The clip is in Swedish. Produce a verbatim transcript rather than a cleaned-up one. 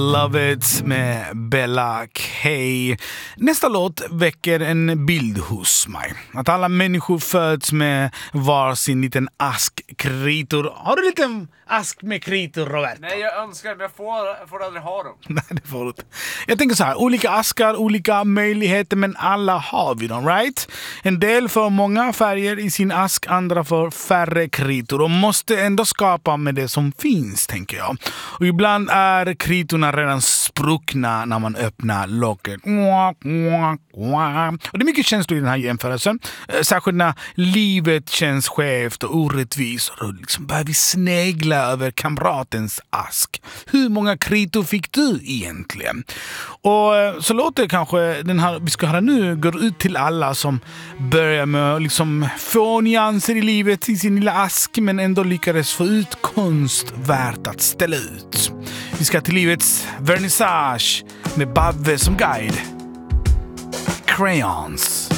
Love It med Bella K. Nästa låt väcker en bild hos mig. Att alla människor föds med var sin liten ask kritor. Har du en liten ask med kritor, Robert? Nej, jag önskar, men jag får, får aldrig ha dem. Nej, det får du inte. Jag tänker så här, olika askar, olika möjligheter, men alla har vi dem, right? En del får många färger i sin ask, andra får färre kritor och måste ändå skapa med det som finns, tänker jag. Och ibland är kritorna redan spruckna när man öppnar locket. Och det är mycket känslor i den här jämförelsen. Särskilt när livet känns skevt och orättvist. Och liksom börjar vi snegla över kamratens ask. Hur många kritor fick du egentligen? Och så låter kanske den här vi ska höra nu går ut till alla som börjar med att liksom få nyanser i livet i sin lilla ask, men ändå lyckades få ut konst värt att ställa ut. Vi ska till livets vernissage med Bavve som guide. Crayons.